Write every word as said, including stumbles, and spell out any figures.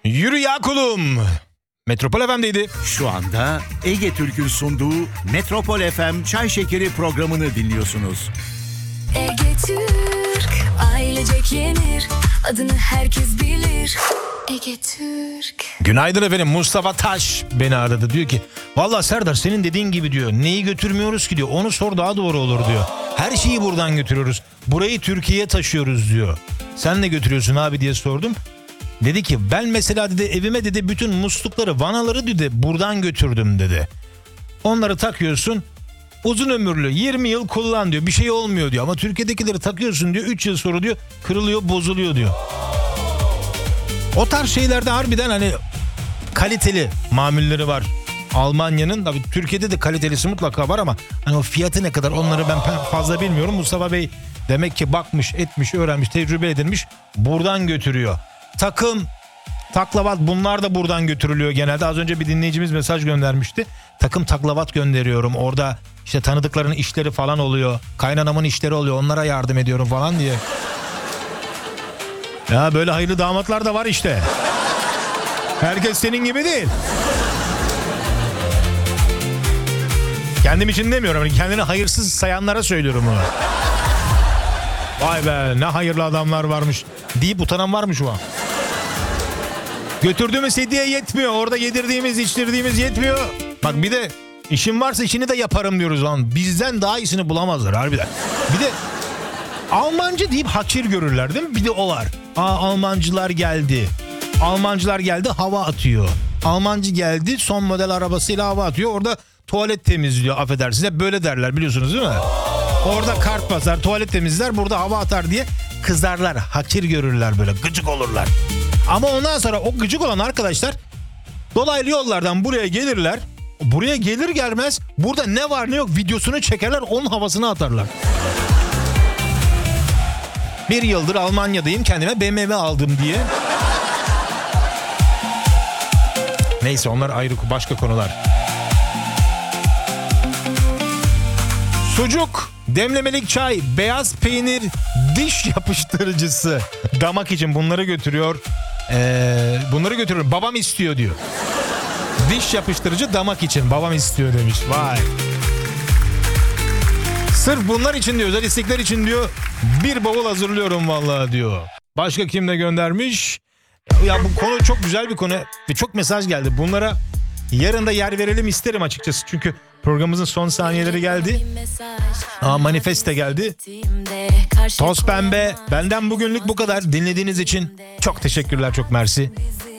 Yürü ya kulum. Metropol F M'deydi. Şu anda Ege Türk'ün sunduğu Metropol F M Çay Şekeri programını dinliyorsunuz. Ege Türk, ailecek yenir, adını herkes bilir. Ege Türk. Günaydın efendim. Mustafa Taş beni aradı. Diyor ki vallahi Serdar senin dediğin gibi diyor. Neyi götürmüyoruz ki diyor. Onu sor daha doğru olur diyor. Her şeyi buradan götürüyoruz. Burayı Türkiye'ye taşıyoruz diyor. Sen ne götürüyorsun abi diye sordum. Dedi ki ben mesela dedi evime dedi bütün muslukları, vanaları dedi buradan götürdüm dedi. Onları takıyorsun. Uzun ömürlü yirmi yıl kullan diyor. Bir şey olmuyor diyor. Ama Türkiye'dekileri takıyorsun diyor. üç yıl sonra diyor kırılıyor, bozuluyor diyor. O tarz şeylerde harbiden hani kaliteli mamulleri var. Almanya'nın, tabii Türkiye'de de kalitelisi mutlaka var ama hani o fiyatı ne kadar onları ben fazla bilmiyorum. Mustafa Bey demek ki bakmış, etmiş, öğrenmiş, tecrübe edilmiş. Buradan götürüyor. Takım, taklavat bunlar da buradan götürülüyor genelde. Az önce bir dinleyicimiz mesaj göndermişti. Takım taklavat gönderiyorum. Orada işte tanıdıkların işleri falan oluyor. Kaynanamın işleri oluyor. Onlara yardım ediyorum falan diye. Ya böyle hayırlı damatlar da var işte. Herkes senin gibi değil. Kendim için demiyorum. Kendini hayırsız sayanlara söylüyorum bunu. Vay be ne hayırlı adamlar varmış deyip utanan var mı şu an? Götürdüğümüz hediye yetmiyor. Orada yedirdiğimiz, içtirdiğimiz yetmiyor. Bak bir de işim varsa işini de yaparım diyoruz lan. Bizden daha iyisini bulamazlar harbiden. Bir de Almancı deyip hakir görürler değil mi? Bir de o var. Aa Almancılar geldi. Almancılar geldi hava atıyor. Almancı geldi son model arabasıyla hava atıyor. Orada tuvalet temizliyor, affedersiniz. Hep böyle derler biliyorsunuz değil mi? Orada kart basar, tuvalet temizler, burada hava atar diye kızarlar, hakir görürler, böyle gıcık olurlar. Ama ondan sonra o gıcık olan arkadaşlar dolaylı yollardan buraya gelirler. Buraya gelir gelmez burada ne var ne yok videosunu çekerler, onun havasını atarlar. Bir yıldır Almanya'dayım, kendime B M W aldım diye. Neyse onlar ayrı başka konular. Sucuk, demlemelik çay, beyaz peynir, diş yapıştırıcısı. Damak için bunları götürüyor. Ee, bunları götürüyor. Babam istiyor diyor. Diş yapıştırıcı damak için babam istiyor demiş. Vay. Sırf bunlar için diyor, özel istekler için diyor. Bir bavul hazırlıyorum vallahi diyor. Başka kim de göndermiş? Ya bu konu çok güzel bir konu ve çok mesaj geldi. Bunlara yarın da yer verelim isterim açıkçası. Çünkü programımızın son saniyeleri geldi. Aa, manifeste geldi. Toz pembe. Benden bugünlük bu kadar. Dinlediğiniz için çok teşekkürler, çok mersi.